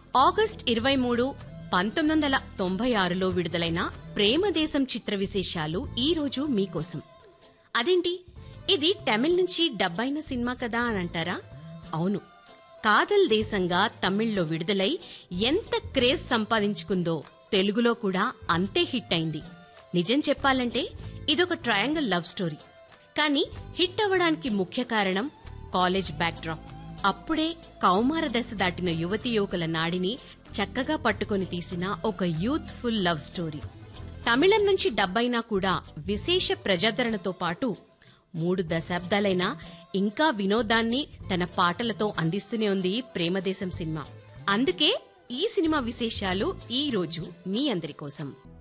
August 23, 1996లో విడుదలైన ప్రేమదేశం చిత్ర విశేషాలు ఈ రోజు మీకోసం. అదేంటి, ఇది తమిళ్ నుంచి డబ్ అయిన సినిమా కదా అని అంటారా? అవును, కాదల్ దేశంగా తమిళ్లో విడుదలై ఎంత క్రేజ్ సంపాదించుకుందో తెలుగులో కూడా అంతే హిట్ అయింది. నిజం చెప్పాలంటే ఇదొక ట్రయాంగిల్ లవ్ స్టోరీ. కానీ హిట్ అవ్వడానికి ముఖ్య కారణం కాలేజ్ బ్యాక్డ్రాప్. అప్పుడే కౌమార దశ దాటిన యువతీ యువకుల నాడిని చక్కగా పట్టుకొని తీసిన ఒక యూత్ఫుల్ లవ్ స్టోరీ. తమిళం నుంచి డబ్ అయినా కూడా విశేష ప్రజాదరణతో పాటు 3 దశాబ్దాలైనా ఇంకా వినోదాన్ని తన పాటలతో అందిస్తూనే ఉంది ప్రేమదేశం సినిమా. అందుకే ఈ సినిమా విశేషాలు ఈ రోజు మీ అందరి కోసం.